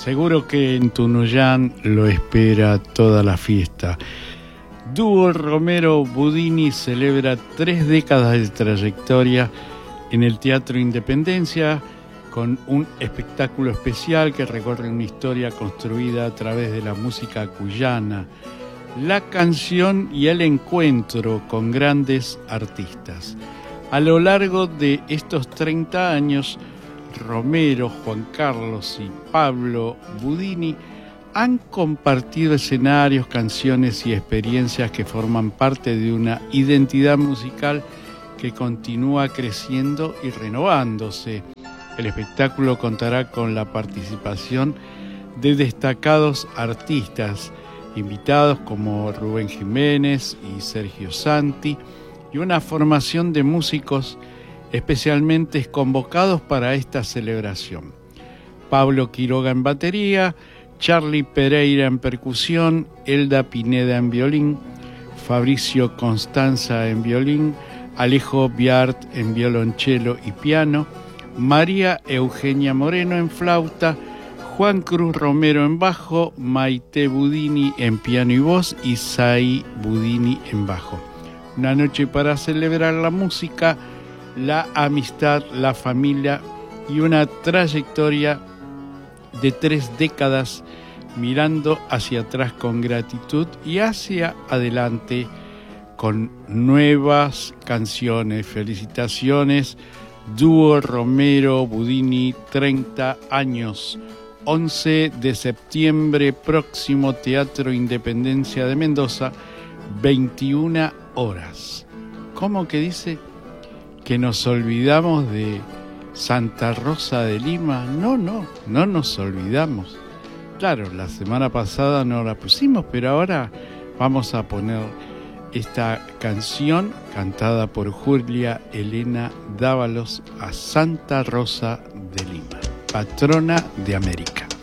Seguro que en Tunuyán lo espera toda la fiesta. Dúo Romero Budini celebra 3 décadas de trayectoria en el Teatro Independencia con un espectáculo especial que recorre una historia construida a través de la música cuyana, la canción y el encuentro con grandes artistas. A lo largo de estos 30 años, Romero, Juan Carlos y Pablo Budini han compartido escenarios, canciones y experiencias que forman parte de una identidad musical que continúa creciendo y renovándose. El espectáculo contará con la participación de destacados artistas, invitados como Rubén Jiménez y Sergio Santi, y una formación de músicos especialmente convocados para esta celebración. Pablo Quiroga en batería, Charly Pereira en percusión, Elda Pineda en violín, Fabricio Constanza en violín, Alejo Biart en violonchelo y piano, María Eugenia Moreno en flauta, Juan Cruz Romero en bajo, Maite Budini en piano y voz y Sai Budini en bajo. Una noche para celebrar la música, la amistad, la familia y una trayectoria de 3 décadas mirando hacia atrás con gratitud y hacia adelante con nuevas canciones. Felicitaciones, Dúo Romero Budini, 30 años. 11 de septiembre próximo, Teatro Independencia de Mendoza, 21 horas. ¿Cómo que dice que nos olvidamos de Santa Rosa de Lima? No nos olvidamos. Claro, la semana pasada no la pusimos, pero ahora vamos a poner esta canción cantada por Julia Elena Dávalos a Santa Rosa de Lima, patrona de América.